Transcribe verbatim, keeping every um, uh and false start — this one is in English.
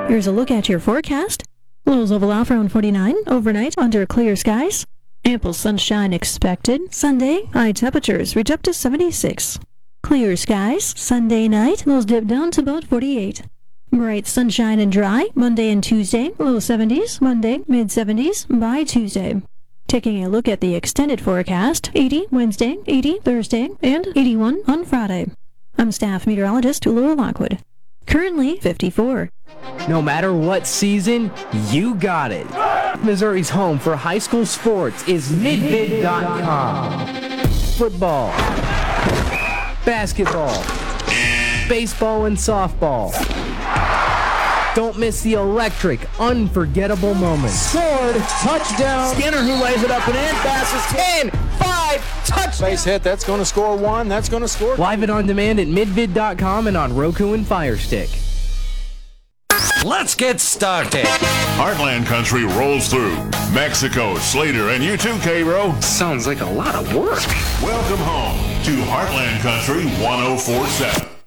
Here's a look at your forecast. Lows level off around forty-nine. Overnight, under clear skies. Ample sunshine expected. Sunday, high temperatures reach up to seventy-six. Clear skies. Sunday night, lows dip down to about forty-eight. Bright sunshine and dry. Monday and Tuesday, low seventies. Monday, mid seventies by Tuesday. Taking a look at the extended forecast, eighty Wednesday, eighty Thursday, and eighty-one on Friday. I'm staff meteorologist Laura Lockwood. Currently fifty-four. No matter what season, you got it. Missouri's home for high school sports is midvid dot com. Football, basketball, baseball, and softball. Don't miss the electric, unforgettable moments. Sword, touchdown. Skinner who lays it up and in, passes ten, five, touchdown. Base hit, that's going to score one, that's going to score two. Live and on demand at midvid dot com and on Roku and Fire Stick. Let's get started. Heartland Country rolls through. Mexico, Slater, and you too, K-Ro. Sounds like a lot of work. Welcome home to Heartland Country one oh four point seven.